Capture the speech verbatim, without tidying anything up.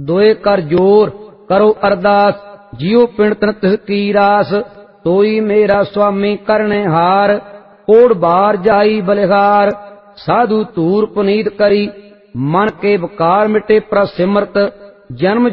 दोए कर जोर करो अरदास, जियो पिंड तन तिस की रास। सोई मेरा स्वामी करने हार, ओढ़ बार जाई बलिहार। साधु तूर पुनीत करी, मन के बकार मिटे प्रसिमरत। जन्म